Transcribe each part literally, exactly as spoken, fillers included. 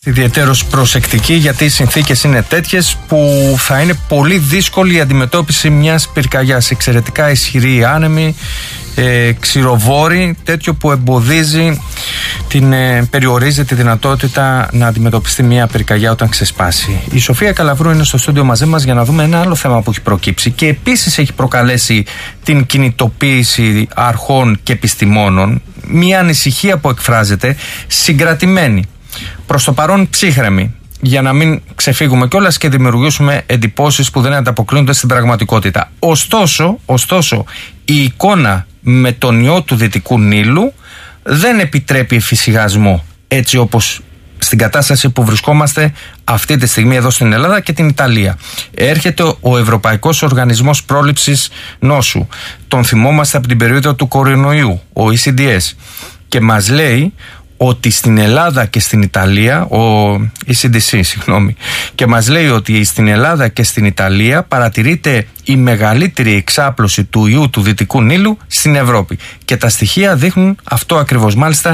Ιδιαιτέρως προσεκτική, γιατί οι συνθήκες είναι τέτοιες που θα είναι πολύ δύσκολη η αντιμετώπιση μιας πυρκαγιάς. Εξαιρετικά ισχυρή άνεμη, ε, ξηροβόρη, τέτοιο που εμποδίζει, την, ε, περιορίζει τη δυνατότητα να αντιμετωπιστεί μια πυρκαγιά όταν ξεσπάσει. Η Σοφία Καλαβρού είναι στο στούντιο μαζί μας για να δούμε ένα άλλο θέμα που έχει προκύψει και επίσης έχει προκαλέσει την κινητοποίηση αρχών και επιστημόνων. Μια ανησυχία που εκφράζεται συγκρατημένη, προς το παρόν ψύχρεμη, για να μην ξεφύγουμε κιόλας και δημιουργήσουμε εντυπώσεις που δεν ανταποκρίνονται στην πραγματικότητα. Ωστόσο, ωστόσο, η εικόνα με τον ιό του Δυτικού Νείλου δεν επιτρέπει εφησυχασμό, έτσι όπως στην κατάσταση που βρισκόμαστε αυτή τη στιγμή εδώ στην Ελλάδα και την Ιταλία. Έρχεται ο Ευρωπαϊκός Οργανισμός Πρόληψης Νόσου. Τον θυμόμαστε από την περίοδο του κορονοϊού, ο ι σι ντι ες, και μας λέει ότι στην Ελλάδα και στην Ιταλία, ο ι σι ντι σι, συγγνώμη, και μας λέει ότι στην Ελλάδα και στην Ιταλία παρατηρείται η μεγαλύτερη εξάπλωση του ιού του Δυτικού Νείλου στην Ευρώπη. Και τα στοιχεία δείχνουν αυτό ακριβώς. Μάλιστα,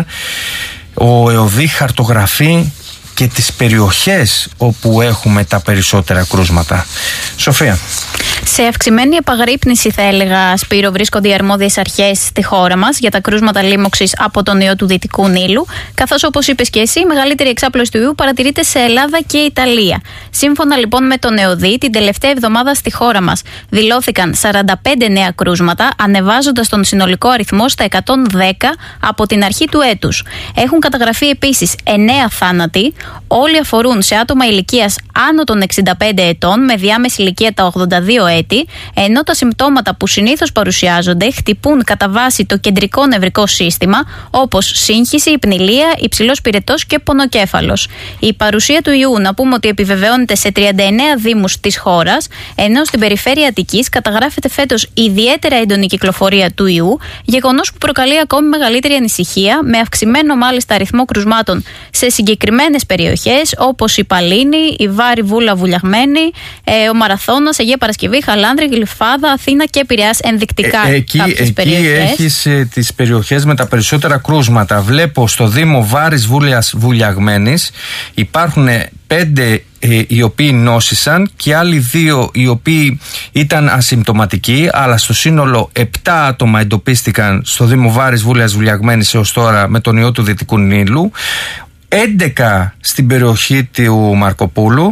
ο ΕΟΔΗ χαρτογραφεί και τις περιοχές όπου έχουμε τα περισσότερα κρούσματα. Σοφία. Σε αυξημένη επαγρύπνηση, θα έλεγα, Σπύρο, βρίσκονται οι αρμόδιες αρχές στη χώρα μας για τα κρούσματα λίμωξης από τον ιό του Δυτικού Νείλου, καθώς, όπως είπες και εσύ, η μεγαλύτερη εξάπλωση του ιού παρατηρείται σε Ελλάδα και Ιταλία. Σύμφωνα λοιπόν με τον ΕΟΔΗ, την τελευταία εβδομάδα στη χώρα μας δηλώθηκαν σαράντα πέντε νέα κρούσματα, ανεβάζοντας τον συνολικό αριθμό στα εκατόν δέκα από την αρχή του έτους. Έχουν καταγραφεί επίσης εννέα θάνατοι, όλοι αφορούν σε άτομα ηλικίας άνω των εξήντα πέντε ετών, με διάμεση ηλικία τα ογδόντα δύο έτη, ενώ τα συμπτώματα που συνήθως παρουσιάζονται χτυπούν κατά βάση το κεντρικό νευρικό σύστημα, όπως σύγχυση, υπνηλία, υψηλός πυρετός και πονοκέφαλος. Η παρουσία του ιού, να πούμε ότι επιβεβαιώνεται σε τριάντα εννέα δήμους της χώρας, ενώ στην περιφέρεια Αττικής καταγράφεται φέτος ιδιαίτερα έντονη κυκλοφορία του ιού, γεγονός που προκαλεί ακόμη μεγαλύτερη ανησυχία, με αυξημένο μάλιστα αριθμό κρουσμάτων σε συγκεκριμένες περιοχές όπως η Παλίνη, η Βάρη Βούλα Βουλιαγμένη, ε, ο Μαραθώνας, Αγία Παρασκευή, Χαλάνδρη, Γλυφάδα, Αθήνα και Πειραιάς, ενδεικτικά ε, εκεί, κάποιες εκεί περιοχές. Εκεί έχεις ε, τις περιοχές με τα περισσότερα κρούσματα. Βλέπω στο Δήμο Βάρης Βούλιας Βουλιαγμένης υπάρχουν πέντε ε, οι οποίοι νόσησαν και άλλοι δύο οι οποίοι ήταν ασυμπτωματικοί, αλλά στο σύνολο επτά άτομα εντοπίστηκαν στο Δήμο Βάρης Βούλιας Βουλιαγμένης έως τώρα με τον ιό του Δυτικού Νείλου, έντεκα στην περιοχή του Μαρκοπούλου,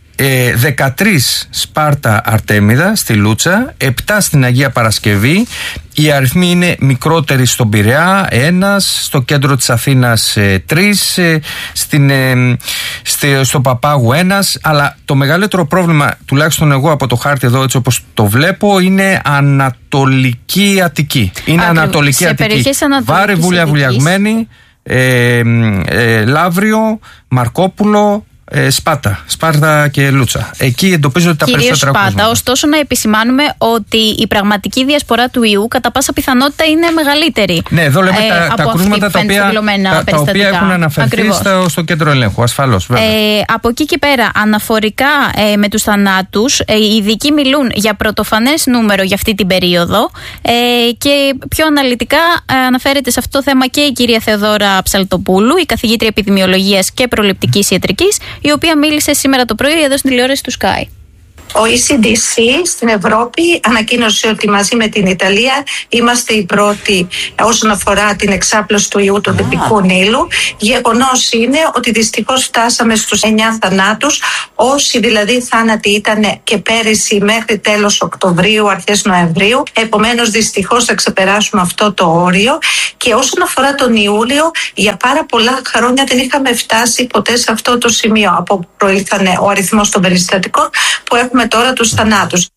δεκατρείς Σπάρτα Αρτέμιδα στη Λούτσα, επτά στην Αγία Παρασκευή. Οι αριθμοί είναι μικρότεροι στον Πειραιά, ένας, στο κέντρο της Αθήνας τρεις, στην, στη, στο Παπάγου ένας, αλλά το μεγαλύτερο πρόβλημα, τουλάχιστον εγώ από το χάρτη εδώ έτσι όπως το βλέπω, είναι Ανατολική Αττική. Είναι Άκρη, Ανατολική σε Αττική. Βάρη Βούλια Βουλιαγμένη, ε, ε, Λαύριο, Μαρκόπουλο, Ε, Σπάτα, Σπάρτα και Λούτσα. Εκεί εντοπίζονται τα κυρίως περισσότερα Σπάτα. κρούσματα. Ωστόσο, να επισημάνουμε ότι η πραγματική διασπορά του ιού κατά πάσα πιθανότητα είναι μεγαλύτερη. Ναι, εδώ λέμε ε, τα, τα κρούσματα τα οποία, τα, τα οποία έχουν αναφερθεί στο, στο κέντρο ελέγχου. Ασφαλώς, βέβαια. Ε, από εκεί και πέρα, αναφορικά ε, με τους θανάτους, ε, οι ειδικοί μιλούν για πρωτοφανές νούμερο για αυτή την περίοδο ε, και πιο αναλυτικά ε, αναφέρεται σε αυτό το θέμα και η κυρία Θεοδόρα Ψαλτοπούλου, η καθηγήτρια επιδημιολογίας και προληπτικής ιατρικής, η οποία μίλησε σήμερα το πρωί εδώ στην τηλεόραση του Sky. Ο ι σι ντι σι στην Ευρώπη ανακοίνωσε ότι μαζί με την Ιταλία είμαστε οι πρώτοι όσον αφορά την εξάπλωση του ιού του Δυτικού Νείλου. Γεγονός είναι ότι δυστυχώς φτάσαμε στους εννέα θανάτους, όσοι δηλαδή θάνατοι ήταν και πέρυσι μέχρι τέλος Οκτωβρίου, αρχές Νοεμβρίου. Επομένως δυστυχώς θα ξεπεράσουμε αυτό το όριο. Και όσον αφορά τον Ιούλιο, για πάρα πολλά χρόνια δεν είχαμε φτάσει ποτέ σε αυτό το σημείο από όπου προήλθαν ο αριθμός των περιστατικών που έχουμε τώρα τους θανάτους.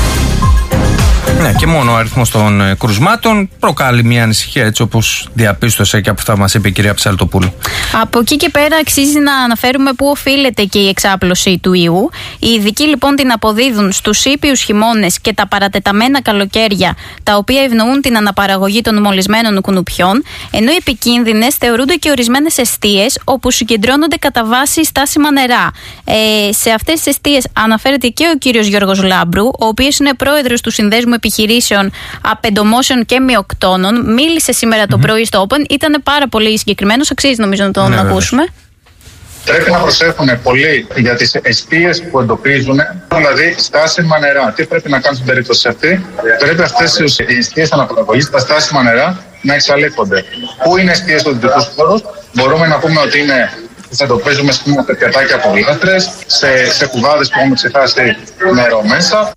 Ναι, και μόνο ο αριθμός των ε, κρουσμάτων προκάλει μια ανησυχία, έτσι όπως διαπίστωσε και από αυτά μας είπε η κυρία Ψαλτοπούλου. Από εκεί και πέρα αξίζει να αναφέρουμε πού οφείλεται και η εξάπλωση του ιού. Οι ειδικοί λοιπόν την αποδίδουν στους ήπιους χειμώνες και τα παρατεταμένα καλοκαίρια, τα οποία ευνοούν την αναπαραγωγή των μολυσμένων κουνουπιών, ενώ οι επικίνδυνες θεωρούνται και ορισμένες εστίες όπου συγκεντρώνονται κατά βάση στάσιμα νερά. Ε, σε αυτές τις εστίες αναφέρεται και ο κύριος Γιώργος Λάμπρου, ο οποίος είναι πρόεδρος του Συνδέσμου Επιχειρήσεων Απεντομόσεων και Μειοκτώνων. Μίλησε σήμερα το mm-hmm. πρωί στο Open. Ήταν πάρα πολύ συγκεκριμένος. Αξίζει νομίζω να τον ναι, ακούσουμε. Πρέπει να προσέχουν πολύ για τις εστίες που εντοπίζουν, δηλαδή στάσιμα νερά. Τι πρέπει να κάνουν στην περίπτωση αυτή? Πρέπει αυτές οι εστίες αναπαραγωγής, τα στάσιμα νερά, να εξαλείφονται. Πού είναι εστίες στους δυτικούς χώρους? Μπορούμε να πούμε ότι είναι, θα εντοπίζουμε σε πιατάκια από λάτρες, σε, σε κουβάδες που έχουμε ξεχάσει νερό μέσα.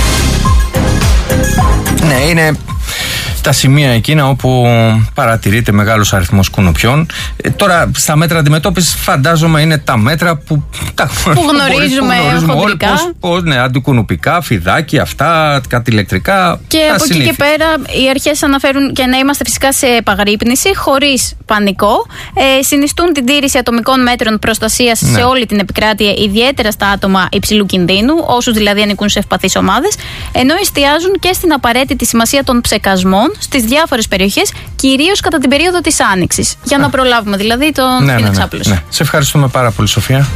Ναι, είναι τα σημεία εκείνα όπου παρατηρείται μεγάλος αριθμός κουνουπιών. Ε, τώρα, στα μέτρα αντιμετώπισης, φαντάζομαι είναι τα μέτρα που, τα, που γνωρίζουμε, που γνωρίζουμε όλοι. Πώς, πώς, ναι, αντικουνουπικά, φιδάκι, αυτά, κάτι ηλεκτρικά. Και από εκεί και πέρα, οι αρχές αναφέρουν και να είμαστε φυσικά σε επαγρύπνηση, χωρίς πανικό. Ε, συνιστούν την τήρηση ατομικών μέτρων προστασίας ναι. σε όλη την επικράτεια, ιδιαίτερα στα άτομα υψηλού κινδύνου, όσους δηλαδή ανήκουν σε ευπαθείς ομάδες, ενώ εστιάζουν και στην απαραίτητη σημασία των ψεκασμών στις διάφορες περιοχές, κυρίως κατά την περίοδο της Άνοιξης. Για να προλάβουμε δηλαδή τον, ναι, την ναι, εξάπλωση. Ναι, ναι. Σε ευχαριστούμε πάρα πολύ, Σοφία.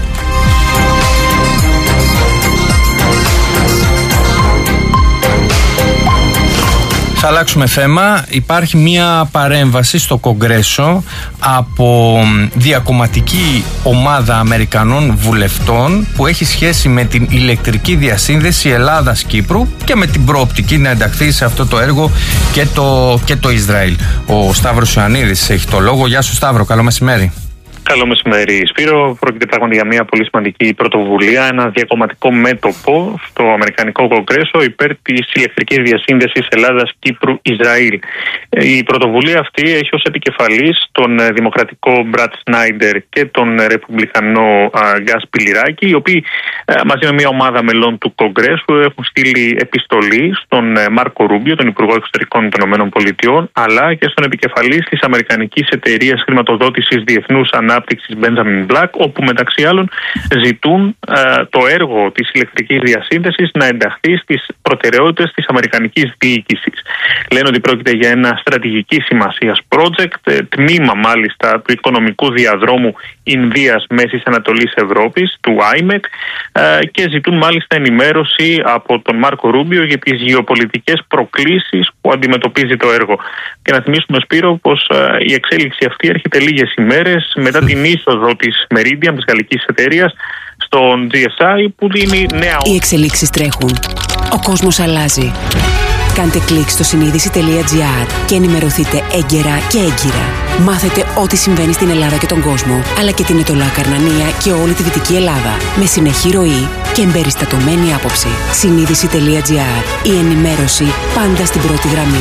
Θα αλλάξουμε θέμα. Υπάρχει μια παρέμβαση στο Κογκρέσο από διακομματική ομάδα Αμερικανών βουλευτών που έχει σχέση με την ηλεκτρική διασύνδεση Ελλάδας-Κύπρου και με την προοπτική να ενταχθεί σε αυτό το έργο και το, και το Ισραήλ. Ο Σταύρος Ιωαννίδης έχει το λόγο. Γεια σου, Σταύρο, καλό μεσημέρι. Καλό μεσημέρι, Σπύρο. Πρόκειται πράγματι για μια πολύ σημαντική πρωτοβουλία, ένα διακομματικό μέτωπο στο Αμερικανικό Κογκρέσο υπέρ της ηλεκτρικής διασύνδεσης Ελλάδας-Κύπρου-Ισραήλ. Η πρωτοβουλία αυτή έχει ως επικεφαλής τον δημοκρατικό Μπρατ Σνάιντερ και τον ρεπουμπλικανό Γκάς Πιλιράκη, οι οποίοι μαζί με μια ομάδα μελών του Κογκρέσου έχουν στείλει επιστολή στον Μάρκο Ρούμπιο, τον Υπουργό Εξωτερικών των ΗΠΑ, αλλά και στον επικεφαλής της Αμερικανικής Εταιρείας Χρηματοδότησης Διεθνούς Ανάπτυξης Benjamin Black, όπου μεταξύ άλλων ζητούν ε, το έργο της ηλεκτρικής διασύνδεσης να ενταχθεί στις προτεραιότητες της αμερικανικής διοίκησης. Λένε ότι πρόκειται για ένα στρατηγική σημασίας project, ε, τμήμα μάλιστα του οικονομικού διαδρόμου Ινδίας Μέσης Ανατολής Ευρώπης, του άι εμ ι σι, ε, και ζητούν μάλιστα ενημέρωση από τον Μάρκο Ρούμπιο για τις γεωπολιτικές προκλήσεις που αντιμετωπίζει το έργο. Και να θυμίσουμε, Σπύρο, πως ε, η εξέλιξη αυτή έρχεται λίγες ημέρες μετά την είσοδο της Meridian, της γαλλικής εταιρείας, στον τζι ες άι, που δίνει νέα... Οι εξελίξεις τρέχουν. Ο κόσμος αλλάζει. Κάντε κλικ στο συνείδηση τελεία τζι άρ και ενημερωθείτε έγκαιρα και έγκυρα. Μάθετε ό,τι συμβαίνει στην Ελλάδα και τον κόσμο, αλλά και την Αιτωλοακαρνανία και όλη τη Δυτική Ελλάδα, με συνεχή ροή και εμπεριστατωμένη άποψη. συνείδηση τελεία τζι άρ. Η ενημέρωση πάντα στην πρώτη γραμμή.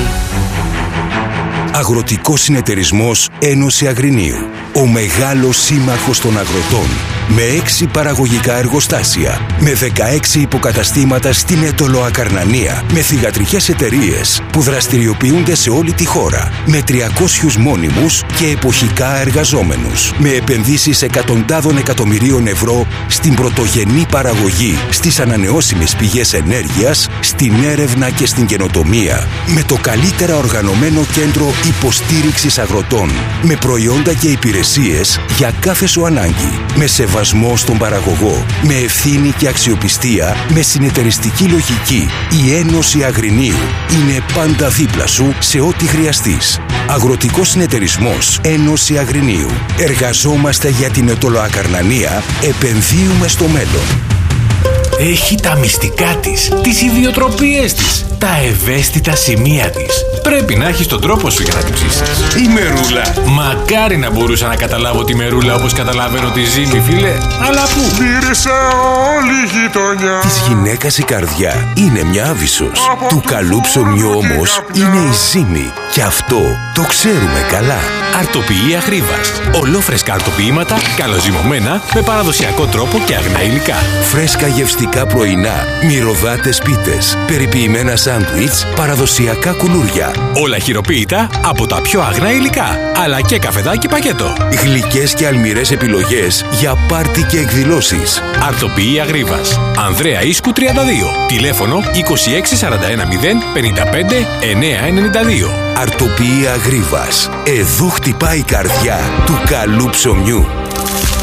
Αγροτικός Συνεταιρισμός Ένωση Αγρινίου. Ο μεγάλος σύμμαχος των αγροτών. Με έξι παραγωγικά εργοστάσια. Με δεκαέξι υποκαταστήματα στην Αιτωλοακαρνανία. Με θυγατρικές εταιρείες που δραστηριοποιούνται σε όλη τη χώρα. Με τριακόσιους μόνιμους και εποχικά εργαζόμενους. Με επενδύσεις εκατοντάδων εκατομμυρίων ευρώ στην πρωτογενή παραγωγή, στις ανανεώσιμες πηγές ενέργειας, στην έρευνα και στην καινοτομία. Με το καλύτερα οργανωμένο κέντρο υποστήριξης αγροτών. Με προϊόντα και υπηρεσίες για κάθε σου ανάγκη. Με σεβασμό στον παραγωγό. Με ευθύνη και αξιοπιστία. Με συνεταιριστική λογική. Η Ένωση Αγρινίου είναι πάντα δίπλα σου σε ό,τι χρειαστείς. Αγροτικός Συνεταιρισμός Ένωση Αγρινίου. Εργαζόμαστε για την Αιτωλοακαρνανία. Επενδύουμε στο μέλλον. Έχει τα μυστικά της, τις ιδιοτροπίες της, τα ευαίσθητα σημεία της. Πρέπει να έχεις τον τρόπο σου για να την ψήσεις. Η μερούλα. Μακάρι να μπορούσα να καταλάβω τη μερούλα όπως καταλαβαίνω τη ζύμη, φίλε. Αλλά πού? Μύρισε όλη η γειτονιά. Της γυναίκας η καρδιά είναι μια άβυσσος. Του καλού ψωμιού όμως είναι η ζύμη. Και αυτό το ξέρουμε καλά. Αρτοποιεί Αχρήβας. Ολόφρεσκα αρτοποιήματα, καλοζυμωμένα, με παραδοσιακό τρόπο και αγνά υλικά. Φρέσκα γευστικά πρωινά, μυρωδάτες πίτες, περιποιημένα σάντουιτς, παραδοσιακά κουλούρια. Όλα χειροποίητα από τα πιο αγνά υλικά, αλλά και καφεδάκι πακέτο. Γλυκές και αλμυρές επιλογές για πάρτι και εκδηλώσεις. Αρτοποιεί Αχρήβας. Ανδρέα Ίσκου τριάντα δύο. Τηλέφωνο είκοσι έξι σαράντα ένα μηδέν πενήντα πέντε εννιακόσια ενενήντα δύο. Αρτοποιεί Αχρήβας. Εδώ χτυπάει η καρδιά του καλού ψωμιού.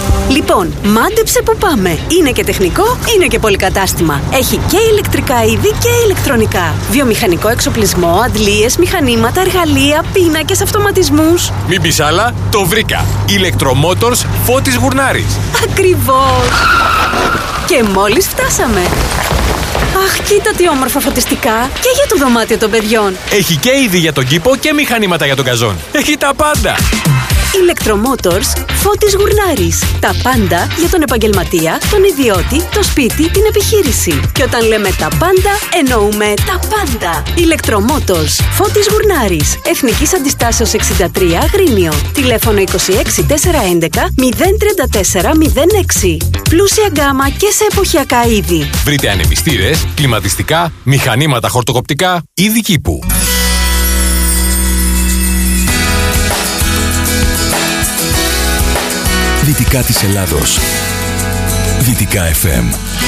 Λοιπόν, μάντεψε που πάμε. Είναι και τεχνικό, είναι και πολυκατάστημα. Έχει και ηλεκτρικά είδη και ηλεκτρονικά. Βιομηχανικό εξοπλισμό, αντλίες, μηχανήματα, εργαλεία, πίνακες, αυτοματισμούς. Μην πεις άλλα, το βρήκα. Ηλεκτρομότορς Φώτης Γουρνάρης. Ακριβώς. Και μόλις φτάσαμε. Αχ, κοίτα τι όμορφα φωτιστικά. Και για το δωμάτιο των παιδιών. Έχει και είδη για τον κήπο και μηχανήματα για τον καζόν. Έχει τα πάντα. Ηλεκτρομότορς Φώτης Γουρνάρης. Τα πάντα για τον επαγγελματία, τον ιδιώτη, το σπίτι, την επιχείρηση. Και όταν λέμε τα πάντα, εννοούμε τα πάντα. Ηλεκτρομότορς Φώτης Γουρνάρης. Εθνικής Αντιστάσεως εξήντα τρία Αγρίνιο. Τηλέφωνο είκοσι έξι τετρακόσια έντεκα μηδέν τριάντα τέσσερα μηδέν έξι. Πλούσια γκάμα και σε εποχιακά είδη. Βρείτε ανεμιστήρες, κλιματιστικά, μηχανήματα χορτοκοπτικά, είδη κήπου. Δυτικά της Ελλάδος. Δυτικά εφ εμ.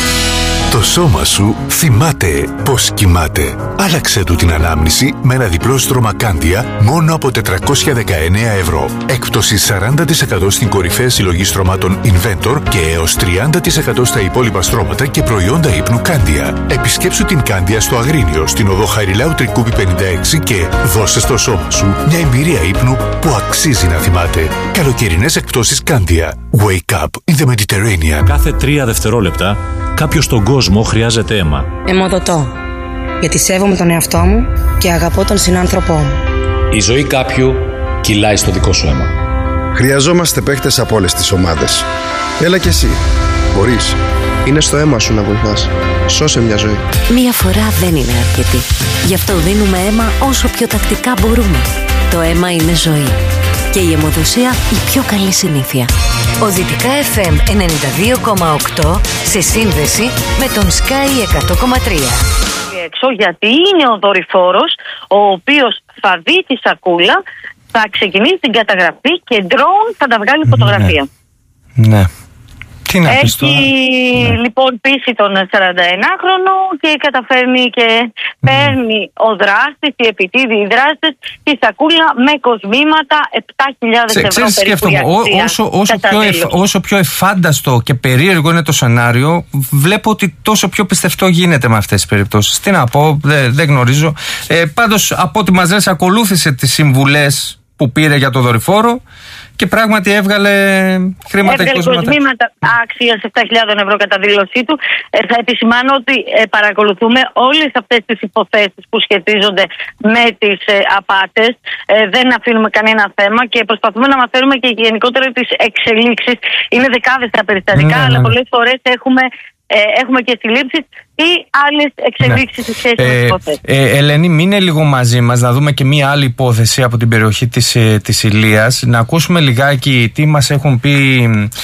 Το σώμα σου θυμάται πώς κοιμάται. Άλλαξε του την ανάμνηση με ένα διπλό στρώμα Κάντια μόνο από τετρακόσια δεκαεννέα ευρώ. Έκπτωση σαράντα τοις εκατό στην κορυφαία συλλογή στρωμάτων Inventor και έως τριάντα τοις εκατό στα υπόλοιπα στρώματα και προϊόντα ύπνου Κάντια. Επισκέψου την Κάντια στο Αγρίνιο, στην οδό Χαριλάου Τρικούπη πενήντα έξι και δώσε στο σώμα σου μια εμπειρία ύπνου που αξίζει να θυμάται. Καλοκαιρινές εκπτώσεις Κάντια. Wake up in the Mediterranean. Κάθε τρία δευτερόλεπτα κάποιος στον κόσμο χρειάζεται αίμα. Αιμοδοτώ. Γιατί σέβομαι τον εαυτό μου και αγαπώ τον συνάνθρωπό μου. Η ζωή κάποιου κυλάει στο δικό σου αίμα. Χρειαζόμαστε παίχτες από όλες τις ομάδες. Έλα κι εσύ. Μπορείς. Είναι στο αίμα σου να βοηθάς. Σώσε μια ζωή. Μία φορά δεν είναι αρκετή. Γι' αυτό δίνουμε αίμα όσο πιο τακτικά μπορούμε. Το αίμα είναι ζωή. Και η αιμοδοσία η πιο καλή συνήθεια. Ο Δυτικά εφ εμ ενενήντα δύο κόμμα οκτώ σε σύνδεση με τον Sky εκατό κόμμα τρία. Έξω, γιατί είναι ο δορυφόρος ο οποίος θα δει τη σακούλα, θα ξεκινήσει την καταγραφή και drone θα τα βγάλει φωτογραφία. Ναι. ναι. Τι να πεις τώρα. Έχει λοιπόν πείσει τον σαρανταενάχρονο και καταφέρνει και mm. παίρνει ο δράστης, οι επιτίδιοι δράστες, τη σακούλα με κοσμήματα επτά χιλιάδες ευρώ Ξέρεις, περίπου η αξία. Όσο, όσο, πιο εφ, όσο πιο εφάνταστο και περίεργο είναι το σενάριο, βλέπω ότι τόσο πιο πιστευτό γίνεται με αυτές τις περιπτώσεις. Τι να πω, δεν, δεν γνωρίζω. Ε, πάντως από ό,τι μας λες, ακολούθησε τις συμβουλές που πήρε για το δορυφόρο και πράγματι έβγαλε χρήματα. Έβγαλε κοσμήματα άξιας επτά χιλιάδες ευρώ κατά δήλωσή του. Ε, θα επισημάνω ότι ε, παρακολουθούμε όλες αυτές τις υποθέσεις που σχετίζονται με τις ε, απάτες. Ε, δεν αφήνουμε κανένα θέμα και προσπαθούμε να μαθαίνουμε και γενικότερα τις εξελίξεις. Είναι δεκάδες τα περιστατικά, ναι, αλλά ναι. πολλές φορές έχουμε, ε, έχουμε και συλλήψεις ή άλλες εξελίξεις ναι. σε σχέση ε, με τις υποθέσεις. Ε, Ελένη, μείνε λίγο μαζί μας να δούμε και μία άλλη υπόθεση από την περιοχή της, της Ηλίας. Να ακούσουμε λιγάκι τι μας έχουν πει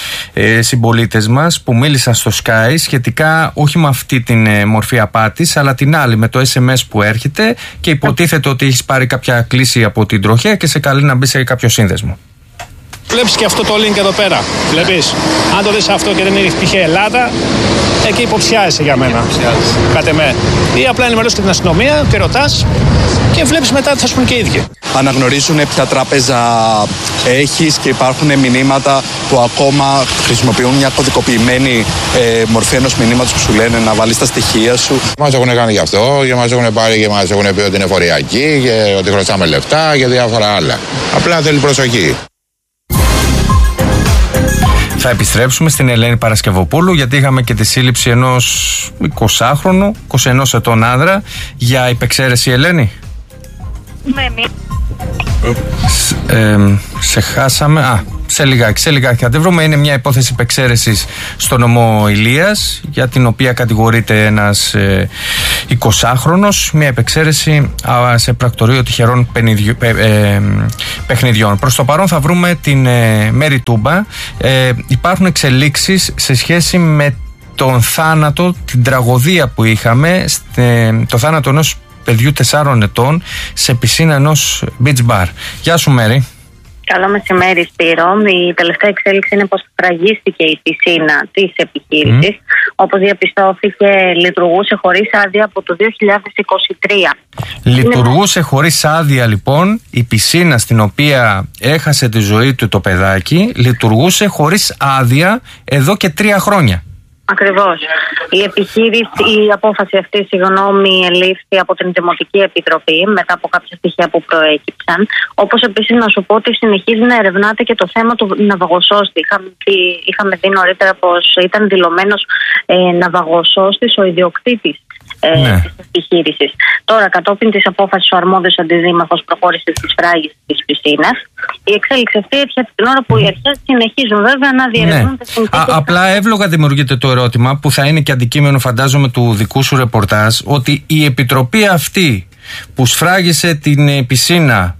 ε, συμπολίτες μας που μίλησαν στο Sky σχετικά όχι με αυτή την ε, μορφή απάτης, αλλά την άλλη με το ες εμ ες που έρχεται και υποτίθεται ότι έχεις πάρει κάποια κλίση από την τροχέα και σε καλεί να μπει σε κάποιο σύνδεσμο. Βλέπεις και αυτό το link εδώ πέρα. Βλέπεις. Αν το δεις αυτό και δεν είναι τυχαία Ελλάδα, εκεί υποψιάζεσαι για μένα. Κατ' εμέ. Ή απλά ενημερώσεις και την αστυνομία και ρωτάς και βλέπεις μετά τι θα σου πούν και οι ίδιοι. Αναγνωρίζουν ποια τράπεζα έχεις και υπάρχουν μηνύματα που ακόμα χρησιμοποιούν μια κωδικοποιημένη ε, μορφή ενός μηνύματος που σου λένε να βάλεις τα στοιχεία σου. Μας έχουν κάνει γι' αυτό και μας έχουν πάρει και μας έχουν πει ότι είναι φοριακή και ότι χρωστάμε λεφτά και διάφορα άλλα. Απλά θέλει προσοχή. Θα επιστρέψουμε στην Ελένη Παρασκευοπούλου γιατί είχαμε και τη σύλληψη ενός εικοσάχρονου, είκοσι ενός ετών άνδρα για υπεξαίρεση. Ελένη. Ναι, ναι. Ε, σε χάσαμε. Α, σε λιγάκι, σε λιγάκι θα τη βρούμε. Είναι μια υπόθεση υπεξαίρεσης στο νομό Ηλίας για την οποία κατηγορείται ένας ε, εικοσάχρονος. Μια υπεξαίρεση α, σε πρακτορείο τυχερών πενιδιο, ε, ε, παιχνιδιών. Προς το παρόν θα βρούμε την ε, Μέρη Τούμπα. Ε, υπάρχουν εξελίξεις σε σχέση με τον θάνατο, την τραγωδία που είχαμε, στε, το θάνατο ενός παιδιού τεσσάρων ετών σε πισίνα ενός beach bar. Γεια σου Μέρη. Καλό μεσημέρι, Σπύρο. Η τελευταία εξέλιξη είναι πως φραγίστηκε η πισίνα της επιχείρησης. Mm. Όπως διαπιστώθηκε, λειτουργούσε χωρίς άδεια από το δύο χιλιάδες είκοσι τρία. Λειτουργούσε είναι... χωρίς άδεια, λοιπόν, η πισίνα στην οποία έχασε τη ζωή του το παιδάκι, λειτουργούσε χωρίς άδεια εδώ και τρία χρόνια. Ακριβώς. Η επιχείρηση, η απόφαση αυτή, συγγνώμη, ελήφθη από την Δημοτική Επιτροπή μετά από κάποια στοιχεία που προέκυψαν. Όπως επίσης να σου πω ότι συνεχίζει να ερευνάται και το θέμα του ναυαγοσώστη. Είχαμε, είχαμε δει νωρίτερα πως ήταν δηλωμένος ε, ναυαγοσώστης ο ιδιοκτήτης ε, ναι. της επιχείρησης. Τώρα, κατόπιν της απόφασης, ο αρμόδιος αντιδήμαρχος προχώρησε στις φράγες της πισίνας. Η εξέλιξη αυτή έρχεται την ώρα που οι αρχές συνεχίζουν βέβαια να διερευνούν ναι. τα συνθήκες. Απλά εύλογα δημιουργείται το ερώτημα, που θα είναι και αντικείμενο, φαντάζομαι, του δικού σου ρεπορτάζ, ότι η επιτροπή αυτή που σφράγισε την πισίνα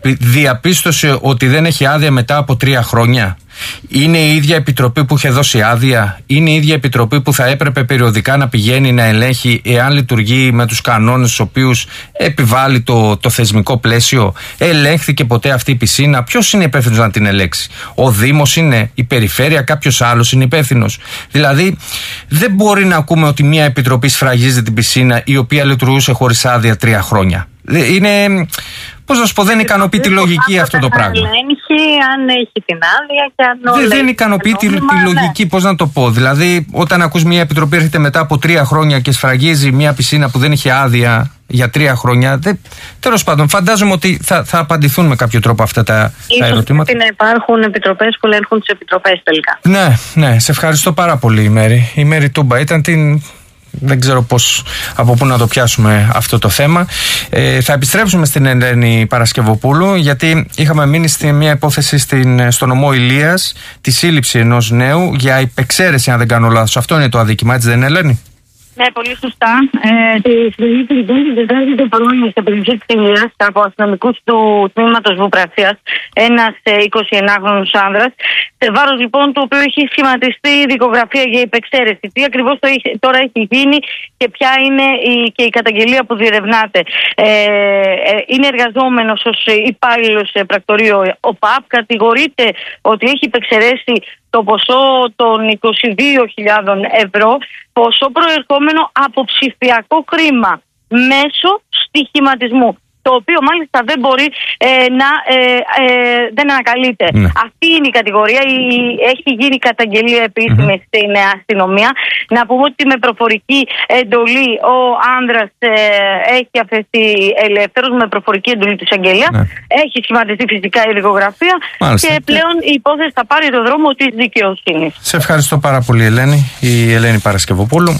διαπίστωσε ότι δεν έχει άδεια μετά από τρία χρόνια. Είναι η ίδια επιτροπή που είχε δώσει άδεια, είναι η ίδια επιτροπή που θα έπρεπε περιοδικά να πηγαίνει να ελέγχει εάν λειτουργεί με τους κανόνες τους οποίους επιβάλλει το, το θεσμικό πλαίσιο. Ελέγχθηκε ποτέ αυτή η πισίνα? Ποιος είναι υπεύθυνος να την ελέγξει? Ο Δήμος είναι, η Περιφέρεια, κάποιος άλλος είναι υπεύθυνος? Δηλαδή δεν μπορεί να ακούμε ότι μια επιτροπή σφραγίζει την πισίνα η οποία λειτουργούσε χωρίς άδεια τρία χρόνια. Είναι... Πώς να σου πω, δεν ικανοποιεί τη λογική αυτό το πράγμα. Ελέγχει αν έχει την άδεια και αν δεν, δεν ικανοποιεί τη, τη λογική, πώς να το πω. Δηλαδή, όταν ακούς μια επιτροπή έρχεται μετά από τρία χρόνια και σφραγίζει μια πισίνα που δεν είχε άδεια για τρία χρόνια. Τέλος πάντων, φαντάζομαι ότι θα, θα απαντηθούν με κάποιο τρόπο αυτά τα, τα ερωτήματα. Ίσως να υπάρχουν επιτροπές που ελέγχουν τις επιτροπές τελικά. Ναι, ναι, σε ευχαριστώ πάρα πολύ, η Μέρη. Η Μέρη Τούμπα ήταν την. Δεν ξέρω πώς, από πού να το πιάσουμε αυτό το θέμα. Ε, θα επιστρέψουμε στην Ελένη Παρασκευοπούλου, γιατί είχαμε μείνει στη μια υπόθεση στην, στο νομό Ηλίας, τη σύλληψη ενός νέου για υπεξαίρεση, αν δεν κάνω λάθος. Αυτό είναι το αδίκημα, έτσι δεν είναι, Ελένη? Ναι, πολύ σωστά. Ε, τη συλλήφθη λοιπόν την Τετάρτη το πρωί στην περιοχή της Ηλίας από αστυνομικούς του τμήματος Βουπραξίας ένας εικοσιενάχρονος άνδρας, σε βάρος λοιπόν του οποίου έχει σχηματιστεί δικογραφία για υπεξαίρεση. Τι ακριβώς το έχει, τώρα έχει γίνει και ποια είναι η, και η καταγγελία που διερευνάται. Ε, ε, είναι εργαζόμενος ως υπάλληλος σε πρακτορείο ΟΠΑΠ. Κατηγορείται ότι έχει υπεξαιρέσει το ποσό των είκοσι δύο χιλιάδες ευρώ, ποσό προερχόμενο από ψηφιακό χρήμα μέσω στοιχηματισμού, το οποίο μάλιστα δεν μπορεί ε, να ε, ε, δεν ανακαλείται. Ναι. Αυτή είναι η κατηγορία. Η, έχει γίνει καταγγελία επίσημη mm-hmm. στην αστυνομία. Να πούμε ότι με προφορική εντολή ο άνδρας ε, έχει αφαιθεί ελεύθερος, με προφορική εντολή του εισαγγελέα. Ναι. Έχει σχηματιστεί φυσικά η δικογραφία και πλέον η υπόθεση θα πάρει το δρόμο της δικαιοσύνης. Σε ευχαριστώ πάρα πολύ, Ελένη. Η Ελένη Παρασκευοπούλου.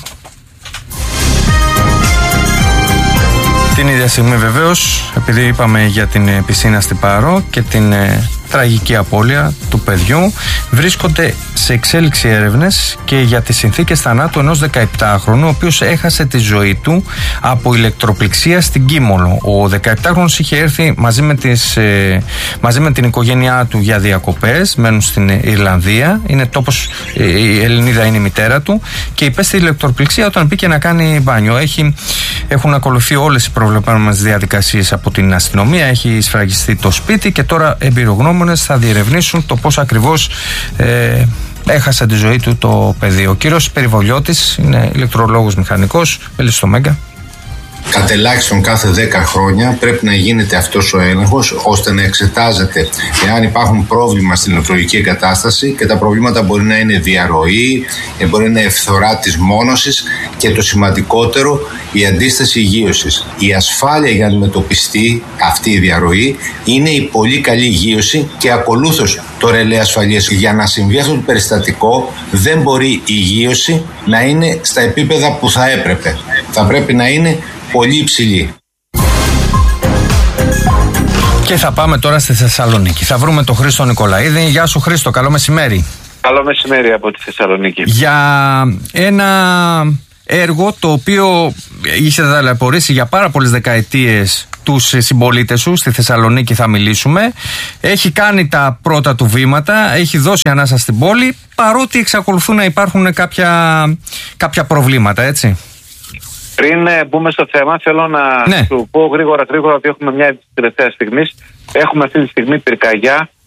Την ίδια στιγμή, βεβαίως, επειδή είπαμε για την πισίνα στην Πάρο και την ε, τραγική απώλεια του παιδιού, βρίσκονται σε εξέλιξη έρευνες και για τις συνθήκες θανάτου ενός δεκαεπτάχρονου, ο οποίος έχασε τη ζωή του από ηλεκτροπληξία στην Κίμολο. Ο δεκαεπτάχρονος είχε έρθει μαζί με, τις, ε, μαζί με την οικογένειά του για διακοπές, μένουν στην Ιρλανδία, είναι τόπος, ε, η Ελληνίδα είναι η μητέρα του, και υπέστη ηλεκτροπληξία όταν πήγε να κάνει μπάνιο. Έχει, έχουν ακολουθεί όλες οι προβλεπόμενες διαδικασίες από την αστυνομία, έχει σφραγιστεί το σπίτι και τώρα εμπειρογνώμονες θα διερευνήσουν το πώς ακριβώς ε, έχασε τη ζωή του το παιδί. Ο κύριος Περιβολιώτης είναι ηλεκτρολόγος μηχανικός, μέλης στο Μέγκα. Κατ' ελάχιστον κάθε δέκα χρόνια πρέπει να γίνεται αυτός ο έλεγχος, ώστε να εξετάζεται εάν υπάρχουν πρόβλημα στην ηλεκτρολογική εγκατάσταση, και τα προβλήματα μπορεί να είναι διαρροή, μπορεί να είναι ευθορά της μόνωσης και το σημαντικότερο, η αντίσταση υγείωσης. Η ασφάλεια για να αντιμετωπιστεί αυτή η διαρροή είναι η πολύ καλή υγείωση και ακολούθως το ρελέ ασφαλείας. Για να συμβεί αυτό το περιστατικό δεν μπορεί η υγείωση να είναι στα επίπεδα που θα έπρεπε. Θα πρέπει να είναι πολύ υψηλή. Και θα πάμε τώρα στη Θεσσαλονίκη. Θα βρούμε τον Χρήστο Νικολαίδη. Γεια σου, Χρήστο, καλό μεσημέρι. Καλό μεσημέρι από τη Θεσσαλονίκη. Για ένα έργο το οποίο είχε ταλαιπωρήσει για πάρα πολλές δεκαετίες τους συμπολίτες σου στη Θεσσαλονίκη, θα μιλήσουμε. Έχει κάνει τα πρώτα του βήματα, έχει δώσει ανάσα στην πόλη, παρότι εξακολουθούν να υπάρχουν κάποια, κάποια προβλήματα, έτσι. Πριν μπούμε στο θέμα, θέλω να ναι. σου πω γρήγορα γρήγορα ότι έχουμε μια τελευταία στιγμή. Έχουμε αυτή τη στιγμή πυρκαγιά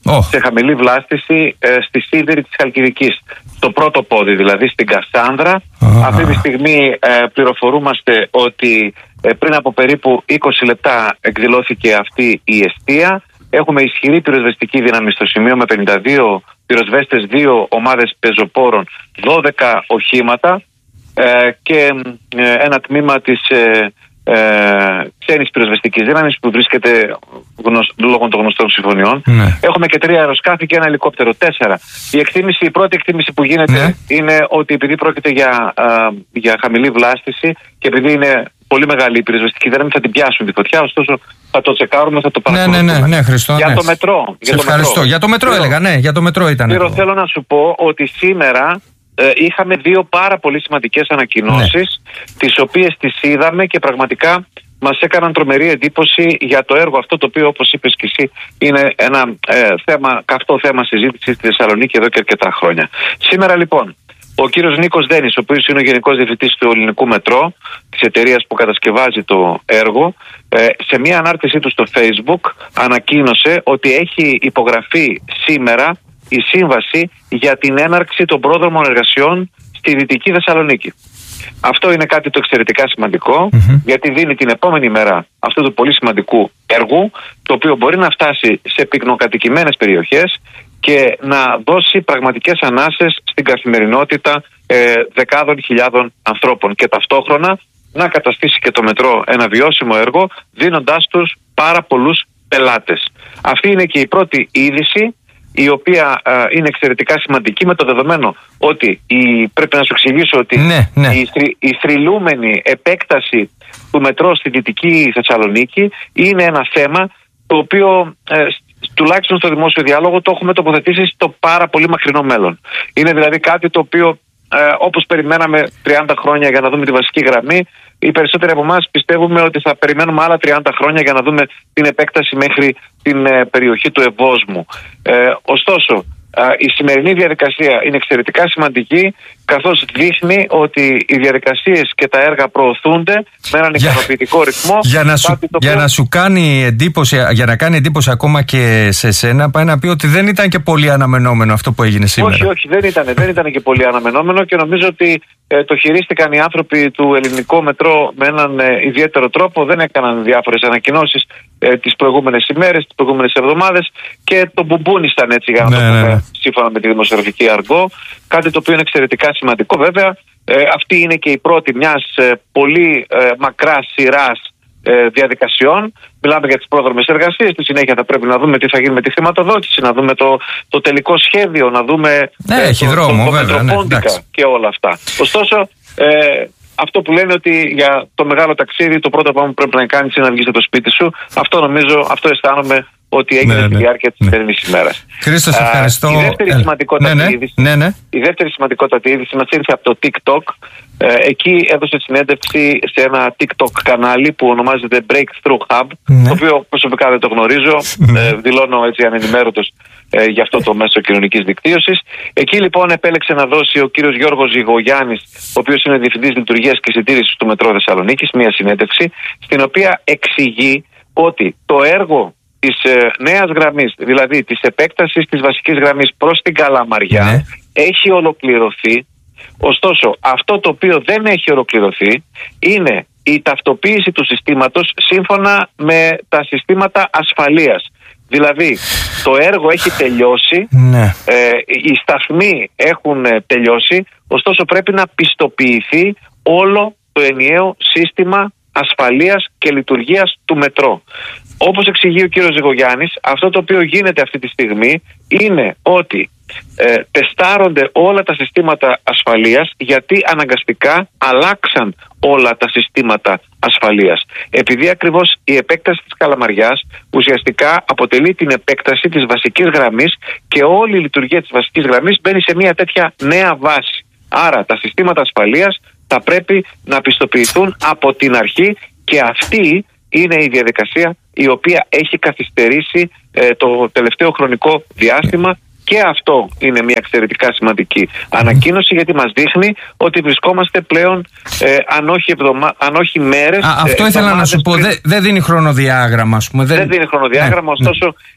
oh. σε χαμηλή βλάστηση ε, στη σίδηρη της Χαλκιδικής. Στο πρώτο πόδι, δηλαδή στην Κασάνδρα. Oh. Αυτή τη στιγμή ε, πληροφορούμαστε ότι ε, πριν από περίπου είκοσι λεπτά εκδηλώθηκε αυτή η εστία. Έχουμε ισχυρή πυροσβεστική δύναμη στο σημείο με πενήντα δύο πυροσβέστες, δύο ομάδες πεζοπόρων, δώδεκα οχήματα ε, και ε, ένα τμήμα της ε, ε, ξένης πυροσβεστικής δύναμης που βρίσκεται γνωσ... λόγω των γνωστών συμφωνιών. Ναι. Έχουμε και τρία αεροσκάφη και ένα ελικόπτερο, τέσσερα. Η, εκτίμηση, η πρώτη εκτίμηση που γίνεται ναι. είναι ότι επειδή πρόκειται για, α, για χαμηλή βλάστηση και επειδή είναι πολύ μεγάλη η πυροσβεστική δύναμη, θα την πιάσουν τη φωτιά. Ωστόσο, θα το τσεκάρουμε, θα το παρακολουθούμε. Ναι, ναι, ναι, ναι, Χριστό, για ναι. το μετρό. Σε για ευχαριστώ. Το μετρό. Για το μετρό Φύρο. έλεγα, ναι, για το μετρό ήταν. Φύρο, θέλω να σου πω ότι σήμερα ε, είχαμε δύο πάρα πολύ σημαντικές ανακοινώσεις, ναι. τις οποίες τις είδαμε και πραγματικά μας έκαναν τρομερή εντύπωση για το έργο αυτό, το οποίο, όπως είπες και εσύ, είναι ένα ε, θέμα, καυτό θέμα συζήτησης στη Θεσσαλονίκη εδώ και αρκετά χρόνια. Σήμερα λοιπόν, ο κύριος Νίκος Δένης, ο οποίος είναι ο Γενικός Διευθυντής του Ελληνικού Μετρό, της εταιρείας που κατασκευάζει το έργο, σε μια ανάρτησή του στο Facebook ανακοίνωσε ότι έχει υπογραφεί σήμερα η σύμβαση για την έναρξη των πρόδρομων εργασιών στη Δυτική Θεσσαλονίκη. Αυτό είναι κάτι το εξαιρετικά σημαντικό, mm-hmm. γιατί δίνει την επόμενη μέρα αυτού του πολύ σημαντικού έργου, το οποίο μπορεί να φτάσει σε πυκνοκατοικημένες περιοχές και να δώσει πραγματικές ανάσες στην καθημερινότητα ε, δεκάδων χιλιάδων ανθρώπων και ταυτόχρονα να καταστήσει και το μετρό ένα βιώσιμο έργο, δίνοντάς τους πάρα πολλούς πελάτες. Αυτή είναι και η πρώτη είδηση, η οποία ε, είναι εξαιρετικά σημαντική, με το δεδομένο ότι η, πρέπει να σου εξηγήσω ότι ναι, ναι. Η, θρη, η θρυλούμενη επέκταση του μετρό στη Δυτική Θεσσαλονίκη είναι ένα θέμα το οποίο ε, τουλάχιστον στο δημόσιο διάλογο το έχουμε τοποθετήσει στο πάρα πολύ μακρινό μέλλον. Είναι δηλαδή κάτι το οποίο ε, όπως περιμέναμε τριάντα χρόνια για να δούμε τη βασική γραμμή, οι περισσότεροι από εμάς πιστεύουμε ότι θα περιμένουμε άλλα τριάντα χρόνια για να δούμε την επέκταση μέχρι την ε, περιοχή του Ευόσμου. Ε, ωστόσο, η σημερινή διαδικασία είναι εξαιρετικά σημαντική, καθώς δείχνει ότι οι διαδικασίες και τα έργα προωθούνται με έναν ικανοποιητικό ρυθμό. Για να, σου, για οποίο... να σου κάνει εντύπωση, για να κάνει εντύπωση ακόμα και σε σένα, πάει να πει ότι δεν ήταν και πολύ αναμενόμενο αυτό που έγινε σήμερα. Όχι, όχι, δεν ήταν, δεν ήταν και πολύ αναμενόμενο και νομίζω ότι ε, το χειρίστηκαν οι άνθρωποι του Ελληνικού Μετρό με έναν ε, ιδιαίτερο τρόπο. Δεν έκαναν διάφορες ανακοινώσεις ε, τις προηγούμενες ημέρες, τις προηγούμενες εβδομάδες και το μπουμπούνισταν έτσι για να ναι, το πούμε. Ναι, ναι. Σύμφωνα με τη δημοσιογραφική αργό, κάτι το οποίο είναι εξαιρετικά σημαντικό. Βέβαια, ε, αυτή είναι και η πρώτη μιας ε, πολύ ε, μακράς σειράς ε, διαδικασιών. Μιλάμε για τις πρόδρομες εργασίες. Στη συνέχεια θα πρέπει να δούμε τι θα γίνει με τη χρηματοδότηση, να δούμε το, το τελικό σχέδιο, να δούμε ναι, ε, έχει το, δρόμο, το, το βέβαια, ναι, και όλα αυτά. Ωστόσο, ε, αυτό που λένε ότι για το μεγάλο ταξίδι το πρώτο πράγμα που πρέπει να κάνεις είναι να βγεις από το σπίτι σου. Αυτό νομίζω, αυτό αισθάνομαι ότι έγινε ναι, στη ναι, διάρκεια της σημερινής ναι. ημέρας. Χρήστο, σε ευχαριστώ. Η δεύτερη ε, σημαντικότατη ναι, ναι, είδηση, ναι, ναι. η δεύτερη σημαντικότατη είδηση μας ήρθε από το TikTok. Ε, εκεί έδωσε συνέντευξη σε ένα TikTok κανάλι που ονομάζεται Breakthrough Hub, ναι. το οποίο προσωπικά δεν το γνωρίζω, ναι. ε, δηλώνω έτσι ανενημέρωτος ε, για αυτό το μέσο κοινωνικής δικτύωσης. Εκεί λοιπόν επέλεξε να δώσει ο κύριος Γιώργος Ζυγογιάννης, ο οποίος είναι Διευθυντής Λειτουργίας και Συντήρησης του Μετρό Θεσσαλονίκης, μια συνέντευξη, στην οποία εξηγεί ότι το έργο της ε, νέας γραμμής, δηλαδή της επέκτασης της βασικής γραμμής προς την Καλαμαριά, ναι. έχει ολοκληρωθεί. Ωστόσο, αυτό το οποίο δεν έχει ολοκληρωθεί είναι η ταυτοποίηση του συστήματος σύμφωνα με τα συστήματα ασφαλείας. Δηλαδή, το έργο έχει τελειώσει, ναι. ε, οι σταθμοί έχουν τελειώσει, ωστόσο πρέπει να πιστοποιηθεί όλο το ενιαίο σύστημα ασφαλείας και λειτουργίας του μετρό. Όπως εξηγεί ο κύριος Ζυγογιάννης, αυτό το οποίο γίνεται αυτή τη στιγμή είναι ότι ε, τεστάρονται όλα τα συστήματα ασφαλείας, γιατί αναγκαστικά αλλάξαν όλα τα συστήματα ασφαλείας. Επειδή ακριβώς η επέκταση της Καλαμαριάς ουσιαστικά αποτελεί την επέκταση της βασικής γραμμής και όλη η λειτουργία της βασικής γραμμής μπαίνει σε μια τέτοια νέα βάση. Άρα τα συστήματα ασφαλείας θα πρέπει να πιστοποιηθούν από την αρχή και αυτή είναι η διαδικασία η οποία έχει καθυστερήσει ε, το τελευταίο χρονικό διάστημα. Και αυτό είναι μια εξαιρετικά σημαντική ανακοίνωση, γιατί μας δείχνει ότι βρισκόμαστε πλέον ε, αν, όχι εβδομα... αν όχι μέρες. Α, αυτό ε, ήθελα να σου πω. Δεν δε δίνει χρονοδιάγραμμα, ας πούμε. Δεν, δεν δίνει χρονοδιάγραμμα, ναι, ωστόσο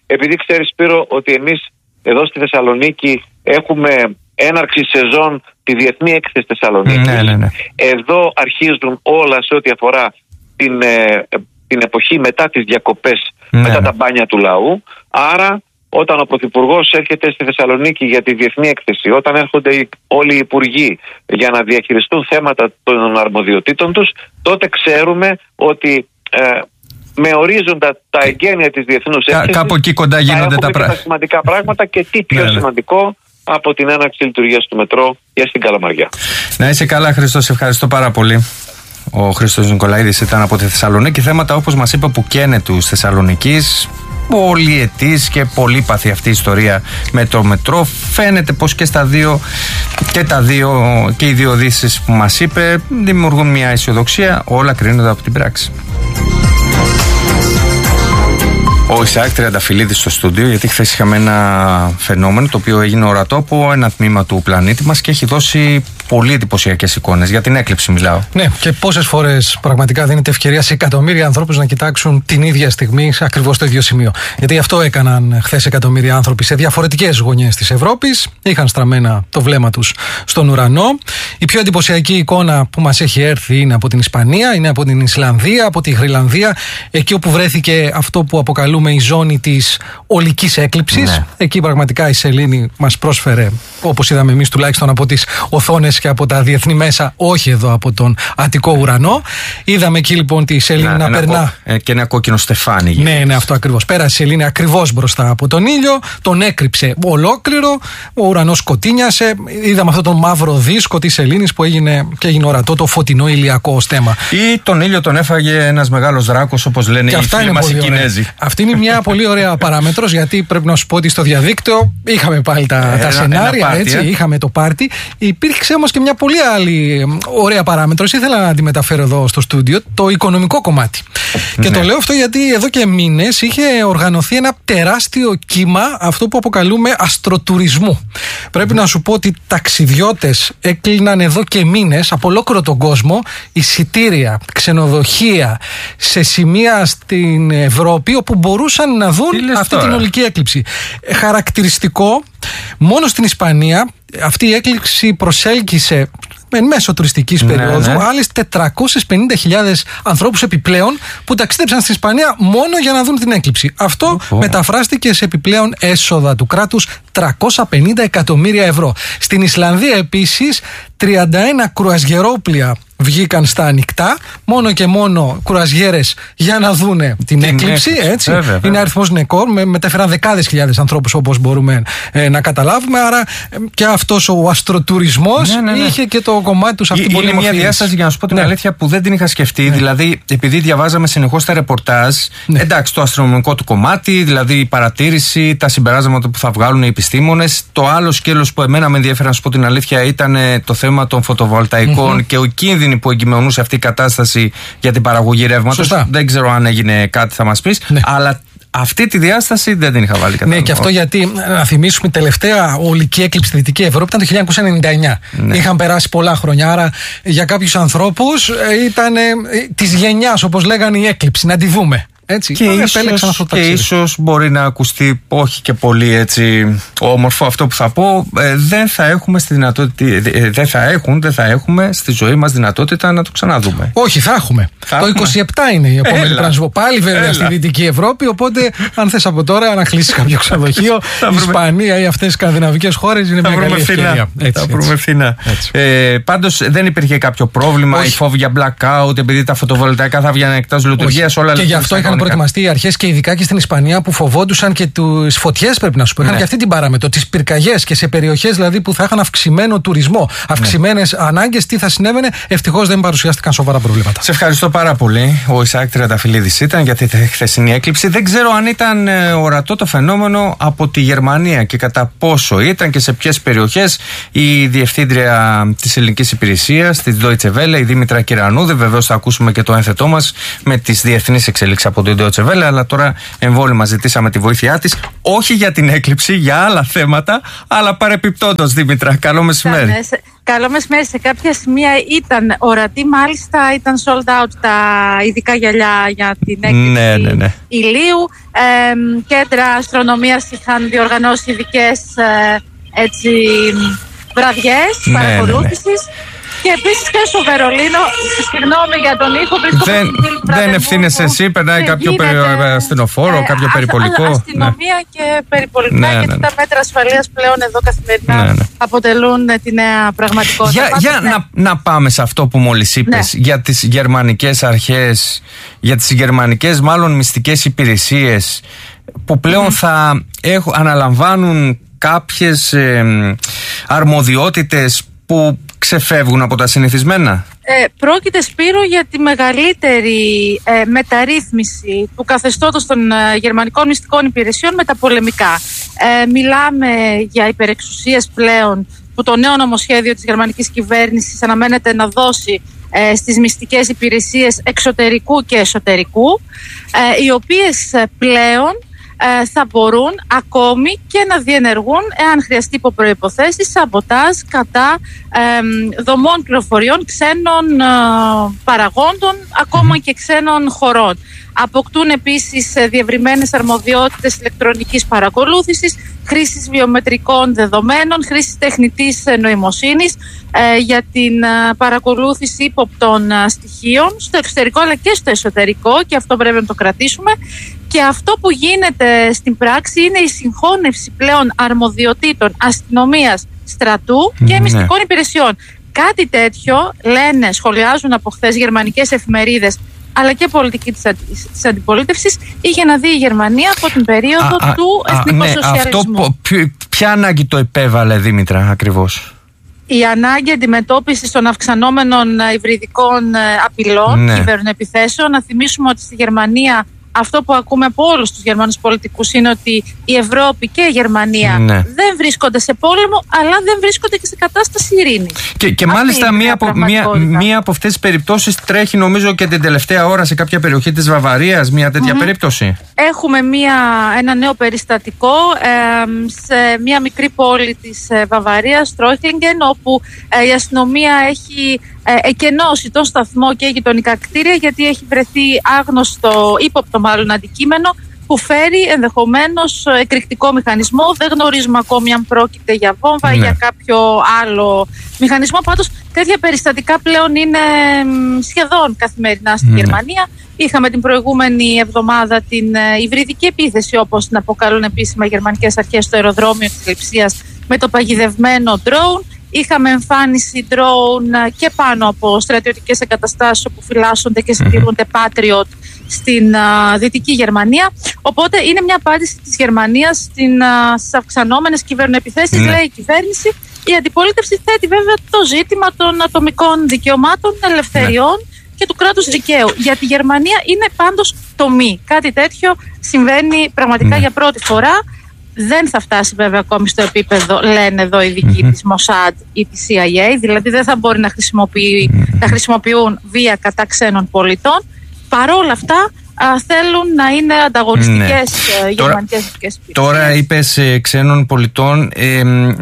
επειδή ξέρεις, Σπύρο, ότι εμείς εδώ στη Θεσσαλονίκη έχουμε έναρξη σεζόν τη Διεθνή Έκθεση Θεσσαλονίκης. Ναι, ναι, ναι. Εδώ αρχίζουν όλα σε ό,τι αφορά την, ε, την εποχή μετά τις διακοπές, ναι, μετά τα μπάνια του λαού. Άρα όταν ο Πρωθυπουργός έρχεται στη Θεσσαλονίκη για τη Διεθνή Έκθεση, όταν έρχονται όλοι οι υπουργοί για να διαχειριστούν θέματα των αρμοδιοτήτων τους, τότε ξέρουμε ότι ε, με ορίζοντα τα εγγένεια της Διεθνούς Έκθεσης, κάπου εκεί κοντά γίνονται τα, τα σημαντικά πράγματα και τι πιο ναι, σημαντικό από την έναρξη λειτουργίας του μετρό για στην Καλαμαριά. Να είσαι καλά, Χρήστο, σε ευχαριστώ πάρα πολύ. Ο Χρήστος Νικολαίδης ήταν από τη Θεσσαλονίκη. Θέματα, όπως μας είπε, που καίνε τους Θεσσαλονικής. Πολυετής και πολύπαθη αυτή η ιστορία με το μετρό. Φαίνεται πως και στα δύο και τα δύο και οι δύο ειδήσεις που μας είπε δημιουργούν μια αισιοδοξία. Όλα κρίνονται από την πράξη. Ο Ισαάκ Τριανταφυλλίδης στο στούντιο, γιατί χθες είχαμε ένα φαινόμενο το οποίο έγινε ορατό από ένα τμήμα του πλανήτη μας και έχει δώσει πολύ εντυπωσιακές εικόνες. Για την έκλειψη μιλάω. Ναι, και πόσες φορές πραγματικά δίνεται ευκαιρία σε εκατομμύρια ανθρώπους να κοιτάξουν την ίδια στιγμή ακριβώς το ίδιο σημείο. Γιατί αυτό έκαναν χθες εκατομμύρια άνθρωποι σε διαφορετικές γωνιές της Ευρώπης. Είχαν στραμμένα το βλέμμα τους στον ουρανό. Η πιο εντυπωσιακή εικόνα που μας έχει έρθει είναι από την Ισπανία, είναι από την Ισλανδία, από τη Γροιλανδία, εκεί όπου βρέθηκε αυτό που αποκαλούμε η ζώνη της ολικής έκλειψης. Ναι. Εκεί πραγματικά η σελήνη μας πρόσφερε, όπως είδαμε εμείς τουλάχιστον από τις οθόνες και από τα διεθνή μέσα, όχι εδώ από τον Αττικό ουρανό. Είδαμε εκεί λοιπόν τη σελήνη να, να περνά. Κο... Και ένα κόκκινο στεφάνι. Ναι, ναι, αυτό ακριβώς. Πέρασε η σελήνη ακριβώς μπροστά από τον ήλιο, τον έκρυψε ολόκληρο, ο ουρανός σκοτίνιασε. Είδαμε αυτό τον μαύρο δίσκο της σελήνης που έγινε και έγινε ορατό το φωτεινό ηλιακό στέμα. Ή τον ήλιο τον έφαγε ένας μεγάλος δράκος, όπως λένε οι φίλοι μας οι Κινέζοι. Αυτή είναι μια πολύ ωραία παράμετρος, γιατί πρέπει να σου πω ότι στο διαδίκτυο είχαμε πάλι τα, ε, τα σενάρια, ένα πάρτι, έτσι, ε? είχαμε το πάρτι. Υπήρξε όμως και μια πολύ άλλη ωραία παράμετρος. Ήθελα να τη μεταφέρω εδώ στο στούντιο, το οικονομικό κομμάτι. Ναι. Και το λέω αυτό γιατί εδώ και μήνες είχε οργανωθεί ένα τεράστιο κύμα, αυτό που αποκαλούμε αστροτουρισμού. Πρέπει να σου πω ότι ταξιδιώτες έκλειναν εδώ και μήνες από ολόκληρο τον κόσμο εισιτήρια, ξενοδοχεία σε σημεία στην Ευρώπη όπου μπορούσαν να δουν αυτή τώρα την ολική έκλειψη. Χαρακτηριστικό, μόνο στην Ισπανία αυτή η έκλειψη προσέλκυσε εν μέσω τουριστικής περίοδου, ναι, ναι, άλλες τετρακόσιες πενήντα χιλιάδες ανθρώπους επιπλέον που ταξίδεψαν στην Ισπανία μόνο για να δουν την έκλειψη. Αυτό oh. μεταφράστηκε σε επιπλέον έσοδα του κράτους τριακόσια πενήντα εκατομμύρια ευρώ. Στην Ισλανδία επίσης τριάντα ένα κρουαζιερόπλια βγήκαν στα ανοιχτά, μόνο και μόνο κρουαζιέρες για να δούνε την, την έκλειψη. Έτσι. Βέβαια, βέβαια. Είναι αριθμός νεκόρ, με, μετέφεραν δεκάδες χιλιάδες ανθρώπους, όπως μπορούμε ε, να καταλάβουμε. Άρα ε, και αυτός ο αστροτουρισμός, ναι, ναι, ναι, είχε και το κομμάτι του σε αυτή την πολύ Είναι μια διάσταση, για να σου πω την ναι. αλήθεια, που δεν την είχα σκεφτεί. Ναι. Δηλαδή, επειδή διαβάζαμε συνεχώς τα ρεπορτάζ, ναι. εντάξει, το αστρονομικό του κομμάτι, δηλαδή η παρατήρηση, τα συμπεράσματα που θα βγάλουν οι επιστήμονες. Το άλλο σκέλος που εμένα με ενδιαφέρει, να σου πω την αλήθεια, ήταν το θέμα των φωτοβολταϊκών mm-hmm. και ο κίνδυνος που εγκυμονούσε αυτή η κατάσταση για την παραγωγή ρεύματος. Δεν ξέρω αν έγινε κάτι, θα μας πεις. Ναι. Αλλά αυτή τη διάσταση δεν την είχα βάλει κατά. Ναι, και αυτό γιατί, να θυμίσουμε, η τελευταία ολική έκλειψη στη Δυτική Ευρώπη ήταν το χίλια εννιακόσια ενενήντα εννιά. Ναι. Είχαν περάσει πολλά χρόνια. Άρα για κάποιους ανθρώπους ήταν ε, της γενιάς, όπως λέγανε, η έκλειψη. Να τη δούμε. Έτσι, και ίσως, και ίσως μπορεί να ακουστεί όχι και πολύ έτσι όμορφο αυτό που θα πω, ε, δεν θα έχουμε στη δυνατότητα, ε, δεν θα έχουν, δεν θα έχουμε στη ζωή μας δυνατότητα να το ξαναδούμε. Όχι, θα έχουμε. Θα το είκοσι επτά είναι η επόμενη πράσινη. Πάλι βέβαια Έλα. στη Δυτική Ευρώπη, οπότε αν θες από τώρα να κλείσεις κάποιο ξενοδοχείο, η Ισπανία ή αυτές οι σκανδιναβικές χώρες είναι μια καλή ευκαιρία. Θα βρούμε φθηνά. Ε, πάντως δεν υπήρχε κάποιο πρόβλημα, η φόβη για blackout, επειδή τα φωτοβολταϊκά θα βγαίνουν εκτός λειτουργίας, όλα. Και γι' αυτό είχαν προετοιμαστεί οι αρχές και ειδικά και στην Ισπανία που φοβόντουσαν και τις φωτιές, πρέπει να σου πω. Είχαν ναι. και αυτή την παράμετρο, τις πυρκαγιές, και σε περιοχές δηλαδή που θα είχαν αυξημένο τουρισμό, αυξημένες ναι. ανάγκες, τι θα συνέβαινε. Ευτυχώς δεν παρουσιάστηκαν σοβαρά προβλήματα. Σε ευχαριστώ πάρα πολύ. Ο Ισαάκ Τριανταφυλλίδης ήταν για τη χθεσινή έκλειψη. Δεν ξέρω αν ήταν ορατό το φαινόμενο από τη Γερμανία και κατά πόσο ήταν και σε ποιες περιοχές. Η διευθύντρια της ελληνικής υπηρεσίας, της Deutsche Welle, η Δήμητρα Κυρανούδη, βεβαίως θα ακούσουμε και το ένθετό μας με τις διεθνείς εξελίξεις από την Deutsche Welle, αλλά τώρα εμβόλυμα ζητήσαμε τη βοήθειά της, όχι για την έκλειψη, για άλλα θέματα, αλλά παρεπιπτόντως. Δήμητρα, καλό μεσημέρι. Καλό μεσημέρι. Σε κάποια σημεία ήταν ορατή, μάλιστα ήταν sold out τα ειδικά γυαλιά για την έκρηξη ναι, ναι, ναι. ηλίου. Ε, κέντρα αστρονομίας είχαν διοργανώσει ειδικές ε, έτσι, βραδιές ναι, παρακολούθησης. Ναι, ναι. Και επίσης και στο Βερολίνο, συγγνώμη για τον ήχο, δεν, δεν ευθύνεσαι εσύ, περνάει κάποιο γίνεται, ασθενοφόρο, ε, κάποιο περιπολικό. Αστυνομία ναι. και περιπολικά, ναι, γιατί ναι, ναι. τα μέτρα ασφαλείας πλέον εδώ καθημερινά ναι, ναι. αποτελούν τη νέα πραγματικότητα. Για, Πάντως, για ναι. να, να πάμε σε αυτό που μόλις είπες, ναι. για τις γερμανικές αρχές, για τις γερμανικές μάλλον μυστικές υπηρεσίες, που πλέον mm. θα έχουν, αναλαμβάνουν κάποιες ε, αρμοδιότητες που ξεφεύγουν από τα συνηθισμένα. Ε, πρόκειται, Σπύρο, για τη μεγαλύτερη ε, μεταρρύθμιση του καθεστώτος των ε, γερμανικών μυστικών υπηρεσιών με τα πολεμικά. Ε, μιλάμε για υπερεξουσίες πλέον που το νέο νομοσχέδιο της γερμανικής κυβέρνησης αναμένεται να δώσει ε, στις μυστικές υπηρεσίες εξωτερικού και εσωτερικού, ε, οι οποίες ε, πλέον θα μπορούν ακόμη και να διενεργούν, εάν χρειαστεί υπό προϋποθέσεις, σαμποτάζ κατά ε, δομών πληροφοριών ξένων ε, παραγόντων, ακόμα και ξένων χωρών. Αποκτούν επίσης διευρυμένες αρμοδιότητες ηλεκτρονικής παρακολούθησης, χρήσης βιομετρικών δεδομένων, χρήσης τεχνητής νοημοσύνης ε, για την ε, παρακολούθηση ύποπτων ε, στοιχείων στο εξωτερικό αλλά και στο εσωτερικό, και αυτό πρέπει να το κρατήσουμε. Και αυτό που γίνεται στην πράξη είναι η συγχώνευση πλέον αρμοδιοτήτων αστυνομίας, στρατού και ναι. μυστικών υπηρεσιών. Κάτι τέτοιο λένε, σχολιάζουν από χθες γερμανικές εφημερίδες, αλλά και πολιτική της, αντι, της αντιπολίτευσης, είχε να δει η Γερμανία από την περίοδο α, του εθνικοσοσιαλισμού. Ναι, αυτό, ποια ανάγκη το επέβαλε, Δήμητρα, ακριβώς? Η ανάγκη αντιμετώπισης των αυξανόμενων υβριδικών απειλών, ναι. κυβερνοεπιθέσεων. Να θυμίσουμε ότι στη Γερμανία αυτό που ακούμε από όλους τους Γερμανούς πολιτικούς είναι ότι η Ευρώπη και η Γερμανία ναι. δεν βρίσκονται σε πόλεμο, αλλά δεν βρίσκονται και σε κατάσταση ειρήνης. Και, και μάλιστα μία από, μία, μία από αυτές τις περιπτώσεις τρέχει, νομίζω, και την τελευταία ώρα σε κάποια περιοχή της Βαβαρίας, μία τέτοια mm-hmm. περίπτωση. Έχουμε μία, ένα νέο περιστατικό ε, σε μία μικρή πόλη της ε, Βαβαρίας, Στρόχλινγκεν, όπου ε, η αστυνομία έχει ε, εκενώσει τον σταθμό και γειτονικά κτίρια, γιατί έχει βρεθεί άγνωστο, ύποπτο μάλλον αντικείμενο, που φέρει ενδεχομένως εκρηκτικό μηχανισμό. Δεν γνωρίζουμε ακόμη αν πρόκειται για βόμβα ή ναι. για κάποιο άλλο μηχανισμό. Πάντως τέτοια περιστατικά πλέον είναι σχεδόν καθημερινά στη ναι. Γερμανία. Είχαμε την προηγούμενη εβδομάδα την υβριδική επίθεση, όπως την αποκαλούν επίσημα οι γερμανικές αρχές, στο αεροδρόμιο της Λειψίας με το παγιδευμένο drone. Είχαμε εμφάνιση drone και πάνω από στρατιωτικές εγκαταστάσεις όπου φυλάσσονται και συντηρούνται Patriot στην uh, Δυτική Γερμανία. Οπότε είναι μια απάντηση της Γερμανίας στην, uh, στις αυξανόμενες κυβερνοεπιθέσεις, ναι. λέει η κυβέρνηση. Η αντιπολίτευση θέτει βέβαια το ζήτημα των ατομικών δικαιωμάτων, ελευθεριών ναι. και του κράτους δικαίου. Για τη Γερμανία είναι πάντως τομή. Κάτι τέτοιο συμβαίνει πραγματικά ναι. για πρώτη φορά. Δεν θα φτάσει βέβαια ακόμη στο επίπεδο, λένε εδώ οι ειδικοί mm-hmm. της Mossad ή της σι άι έι, δηλαδή δεν θα μπορεί να, χρησιμοποιεί, mm-hmm. να χρησιμοποιούν βία κατά ξένων πολιτών. Παρόλα αυτά α, θέλουν να είναι ανταγωνιστικές ναι. γερμανικές υπηρεσίες. Τώρα είπες ε, ξένων πολιτών, ε,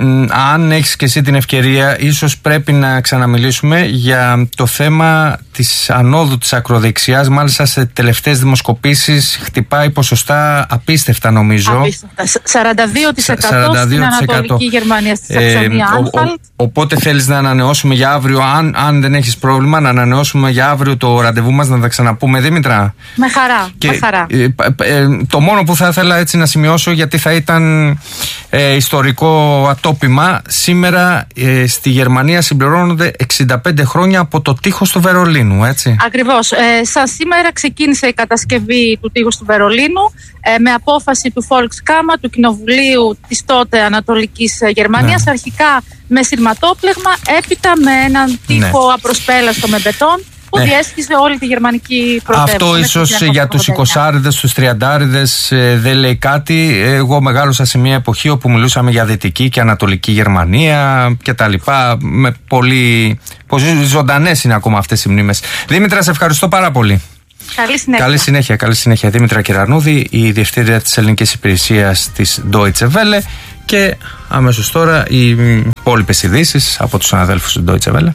αν έχεις και εσύ την ευκαιρία, ίσως πρέπει να ξαναμιλήσουμε για το θέμα της ανόδου της ακροδεξιάς. Μάλιστα σε τελευταίες δημοσκοπήσεις χτυπάει ποσοστά απίστευτα, νομίζω. Απίστευτα. σαράντα δύο τοις εκατό, σαράντα δύο τοις εκατό στην Ανατολική Γερμανία, στη Σαξονία Άνχαλτ. Οπότε θέλεις να ανανεώσουμε για αύριο, αν, αν δεν έχεις πρόβλημα, να ανανεώσουμε για αύριο το ραντεβού μας, να τα ξαναπούμε, Δήμητρα? Με χαρά, και, με χαρά. Ε, ε, το μόνο που θα ήθελα έτσι να σημειώσω, γιατί θα ήταν ε, ιστορικό ατόπιμα, σήμερα ε, στη Γερμανία συμπληρώνονται εξήντα πέντε χρόνια από το τείχος του Βερολίνου, έτσι. Ακριβώς. Ε, σαν σήμερα ξεκίνησε η κατασκευή του τείχους του Βερολίνου ε, με απόφαση του Volkskammer, του Κοινοβουλίου της τότε Ανατολικής Γερμανίας, ναι. αρχικά με σειρματόπλεγμα, έπειτα με έναν τείχο ναι. απροσπέλαστο με μπετόν, που ναι. διέσχιζε όλη τη γερμανική πρωτεύουσα. Αυτό ίσως για τους εικοσάριδες, τους τριαντάριδες ε, δεν λέει κάτι. Εγώ μεγάλωσα σε μια εποχή όπου μιλούσαμε για Δυτική και Ανατολική Γερμανία και τα λοιπά. Με πολύ, πολύ ζωντανές είναι ακόμα αυτές οι μνήμες. Δήμητρα, σε ευχαριστώ πάρα πολύ. Καλή συνέχεια. Καλή συνέχεια, καλή συνέχεια. Δήμητρα Κυρανούδη, η διευθύντρια της ελληνικής υπηρεσίας της Deutsche Welle. Και αμέσως τώρα οι υπόλοιπες ειδήσεις από τους συναδέλφους του Deutsche Welle.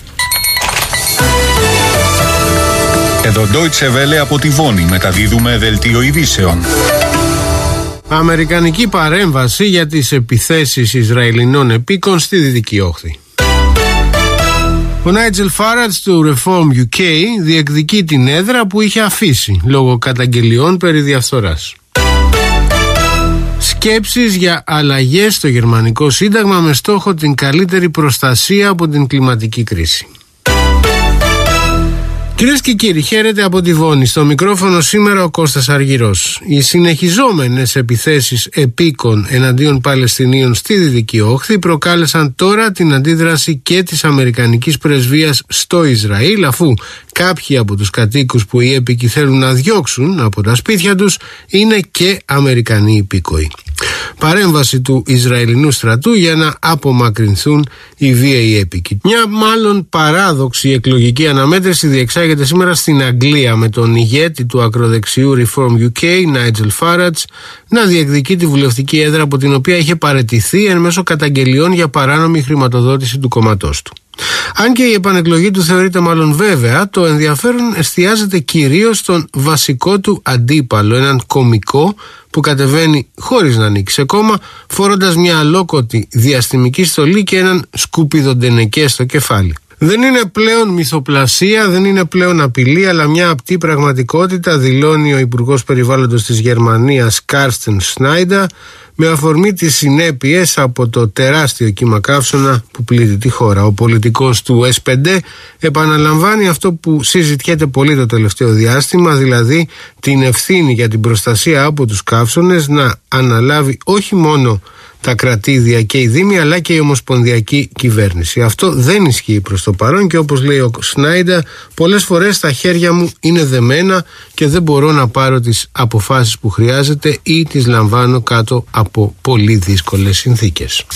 Εδώ Deutsche Welle από τη Βόνη, μεταδίδουμε δελτίο ειδήσεων. Αμερικανική παρέμβαση για τις επιθέσεις Ισραηλινών επίκων στη Δυτική Όχθη. Ο Νάιτζελ Φάρατς του Reform γιου κέι διεκδικεί την έδρα που είχε αφήσει λόγω καταγγελιών περί διαφθοράς. Σκέψεις για αλλαγές στο γερμανικό σύνταγμα με στόχο την καλύτερη προστασία από την κλιματική κρίση. Κυρίες και κύριοι, χαίρετε από τη Βόνη. Στο μικρόφωνο σήμερα ο Κώστας Αργυρός. Οι συνεχιζόμενες επιθέσεις επίκων εναντίον Παλαιστινίων στη Δυτική Όχθη προκάλεσαν τώρα την αντίδραση και της Αμερικανικής Πρεσβείας στο Ισραήλ, αφού κάποιοι από τους κατοίκους που οι έπικοι θέλουν να διώξουν από τα σπίτια τους είναι και Αμερικανοί υπήκοοι. Παρέμβαση του Ισραηλινού στρατού για να απομακρυνθούν οι βίαιοι έπικοι. Μια μάλλον παράδοξη εκλογική αναμέτρηση διεξάγεται σήμερα στην Αγγλία, με τον ηγέτη του ακροδεξιού Reform γιου κέι, Νάιτζελ Φάρατς, να διεκδικεί τη βουλευτική έδρα από την οποία είχε παραιτηθεί εν μέσω καταγγελιών για παράνομη χρηματοδότηση του κόμματός του. Αν και η επανεκλογή του θεωρείται μάλλον βέβαια, το ενδιαφέρον εστιάζεται κυρίως στον βασικό του αντίπαλο, έναν κωμικό που κατεβαίνει χωρίς να ανοίξει κόμμα, φορώντας μια αλόκοτη διαστημική στολή και έναν σκουπιδοντενεκέ στο κεφάλι. Δεν είναι πλέον μυθοπλασία, δεν είναι πλέον απειλή, αλλά μια απτή πραγματικότητα, δηλώνει ο Υπουργός Περιβάλλοντος της Γερμανίας Κάρστεν Σνάιντερ, με αφορμή τις συνέπειες από το τεράστιο κύμα καύσωνα που πλήττει τη χώρα. Ο πολιτικός του ες πέντε επαναλαμβάνει αυτό που συζητιέται πολύ το τελευταίο διάστημα, δηλαδή την ευθύνη για την προστασία από τους καύσωνες να αναλάβει όχι μόνο τα κρατήδια και οι δήμοι, αλλά και η ομοσπονδιακή κυβέρνηση. Αυτό δεν ισχύει προς το παρόν και όπως λέει ο Σνάιντερ, πολλές φορές τα χέρια μου είναι δεμένα και δεν μπορώ να πάρω τις αποφάσεις που χρειάζεται ή τις λαμβάνω κάτω από πολύ δύσκολες συνθήκες.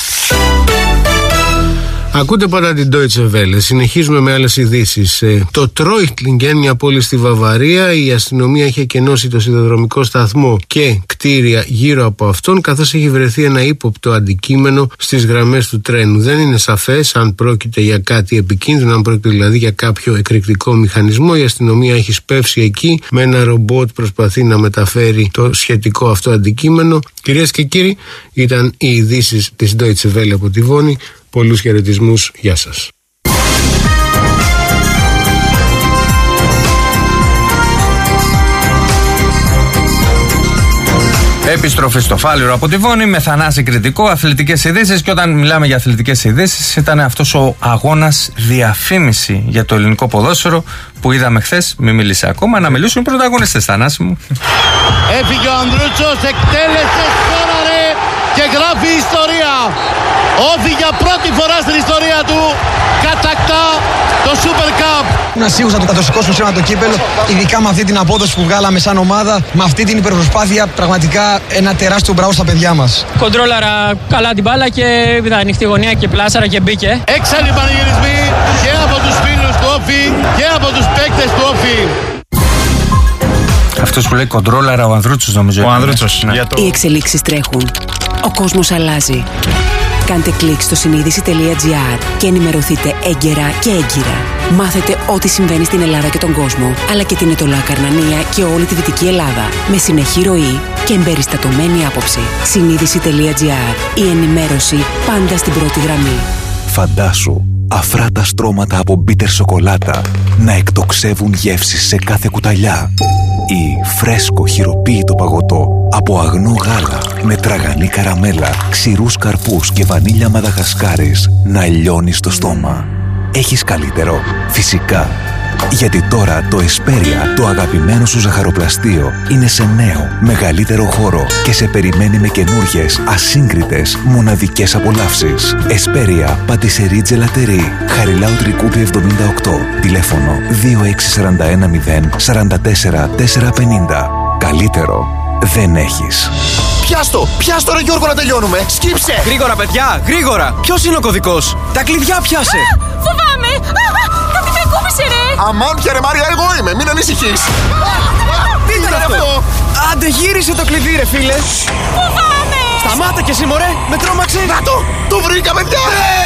Ακούτε πάντα την Deutsche Welle. Συνεχίζουμε με άλλες ειδήσεις. Ε, το Treuchtlingen, μια πόλη στη Βαβαρία, η αστυνομία είχε εκενώσει το σιδηροδρομικό σταθμό και κτίρια γύρω από αυτόν, καθώς έχει βρεθεί ένα ύποπτο αντικείμενο στις γραμμές του τρένου. Δεν είναι σαφές αν πρόκειται για κάτι επικίνδυνο, αν πρόκειται δηλαδή για κάποιο εκρηκτικό μηχανισμό. Η αστυνομία έχει σπεύσει εκεί με ένα ρομπότ, προσπαθεί να μεταφέρει το σχετικό αυτό αντικείμενο. Κυρίες και κύριοι, ήταν οι ειδήσεις της Deutsche Welle από τη Βόνη. Πολλούς χαιρετισμούς, γεια σας. Επιστροφή στο Φάληρο από τη Βόνη με Θανάση Κρητικό, αθλητικές ειδήσεις. Και όταν μιλάμε για αθλητικές ειδήσεις, ήταν αυτός ο αγώνας διαφήμιση για το ελληνικό ποδόσφαιρο που είδαμε χθες. Μην μίλησε ακόμα, να μιλήσουν οι πρωταγωνιστές. Θανάση μου. Έφυγε ο Ανδρούτσος, εκτέλεσε, σκόραρε και γράφει ιστορία. Όφη για πρώτη φορά στην ιστορία του κατακτά το Super Cup. Είμαι σίγουρος ότι θα το σηκώσουμε σήμερα το κύπελο, ειδικά με αυτή την απόδοση που βγάλαμε σαν ομάδα, με αυτή την υπερπροσπάθεια. Πραγματικά ένα τεράστιο μπράβο στα παιδιά μας. Κοντρόλαρα καλά την μπάλα και είδα ανοιχτή γωνία και πλάσαρα και μπήκε. Έξαλλοι πανηγυρισμοί και από τους φίλους του Όφη και από τους παίκτες του Όφη. Αυτός που λέει κοντρόλαρα ο Ανδρούτσος, νομίζω. Ο Ανδρούτσος. Ναι. Το... Οι εξελίξεις τρέχουν. Ο κόσμος αλλάζει. Κάντε κλικ στο συνείδηση τελεία τζι άρ και ενημερωθείτε έγκαιρα και έγκυρα. Μάθετε ό,τι συμβαίνει στην Ελλάδα και τον κόσμο, αλλά και την Αιτωλοακαρνανία και όλη τη Δυτική Ελλάδα. Με συνεχή ροή και εμπεριστατωμένη άποψη. συνείδηση τελεία τζι άρ. Η ενημέρωση πάντα στην πρώτη γραμμή. Φαντάσου αφράτα στρώματα από μπίτερ σοκολάτα να εκτοξεύουν γεύσεις σε κάθε κουταλιά. Ή φρέσκο χειροποίητο παγωτό από αγνό γάλα με τραγανή καραμέλα, ξηρούς καρπούς και βανίλια μαδαγασκάρης να λιώνει στο στόμα. Έχεις καλύτερο? Φυσικά. Γιατί τώρα το Εσπέρια, το αγαπημένο σου ζαχαροπλαστείο, είναι σε νέο, μεγαλύτερο χώρο και σε περιμένει με καινούργιες, ασύγκριτες, μοναδικές απολαύσεις. Εσπέρια, πατησερί τζελατερί, Χαριλάου Τρικούπη εβδομήντα οκτώ, τηλέφωνο δύο έξι τέσσερα ένα μηδέν τέσσερα τέσσερα τέσσερα πενήντα. Καλύτερο δεν έχεις. Πιάστο! Πιάστο ρε Γιώργο να τελειώνουμε! Σκύψε! Γρήγορα παιδιά! Γρήγορα! Ποιος είναι ο κωδικός? Τα κλειδιά πιάσε! Α, φοβάμαι! Α, κάτι τρακούμπησε ρε! Αμάν πια ρε Μάρια, εγώ είμαι, μην ανησυχείς. Τι ήταν αυτό? Άντε γύρισε το κλειδί ρε φίλε. Φοβάμαι. Σταμάτα κι εσύ μωρέ, με τρόμαξε. Να το, το βρήκα παιδιά.